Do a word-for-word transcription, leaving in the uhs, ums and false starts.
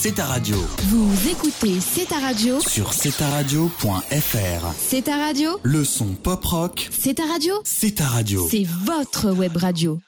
C'est ta radio. Vous écoutez C'est ta radio sur c'est ta radio point f r. C'est ta radio. Le son pop rock. C'est ta radio. C'est ta radio. C'est votre web radio.